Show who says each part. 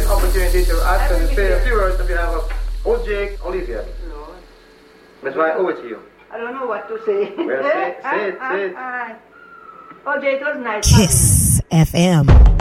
Speaker 1: opportunity to ask and say a few words on behalf of OJ Olivia.
Speaker 2: No.
Speaker 1: That's why I owe it to you.
Speaker 2: I don't know what to say.
Speaker 1: Well, say it.
Speaker 2: OJ, it was nice.
Speaker 3: Kiss FM.